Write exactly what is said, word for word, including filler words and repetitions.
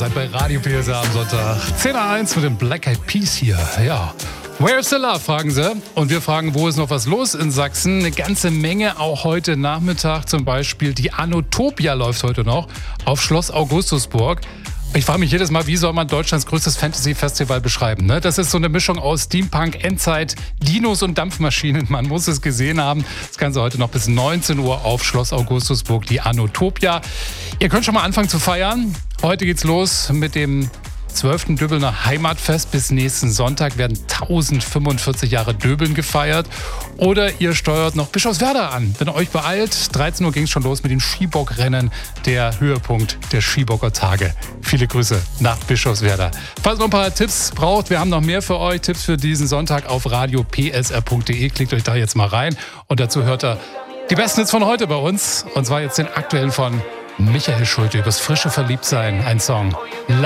Seid bei Radio P S A am Sonntag. zehn Uhr eins mit dem Black Eyed Peas hier. Ja. Where's the love, fragen sie. Und wir fragen, wo ist noch was los in Sachsen? Eine ganze Menge, auch heute Nachmittag zum Beispiel. Die Anotopia läuft heute noch auf Schloss Augustusburg. Ich frage mich jedes Mal, wie soll man Deutschlands größtes Fantasy-Festival beschreiben? Ne? Das ist so eine Mischung aus Steampunk, Endzeit, Dinos und Dampfmaschinen. Man muss es gesehen haben. Das Ganze heute noch bis neunzehn Uhr auf Schloss Augustusburg, die Anotopia. Ihr könnt schon mal anfangen zu feiern. Heute geht's los mit dem zwölften Döbelner Heimatfest. Bis nächsten Sonntag werden tausendfünfundvierzig Jahre Döbeln gefeiert. Oder ihr steuert noch Bischofswerda an. Wenn ihr euch beeilt, dreizehn Uhr ging es schon los mit dem Skibockrennen, der Höhepunkt der Skibocker Tage. Viele Grüße nach Bischofswerda. Falls ihr noch ein paar Tipps braucht, wir haben noch mehr für euch. Tipps für diesen Sonntag auf radio p s r punkt d e. Klickt euch da jetzt mal rein. Und dazu hört ihr die besten Hits von heute bei uns. Und zwar jetzt den aktuellen von Michael Schulte übers frische Verliebtsein. Ein Song.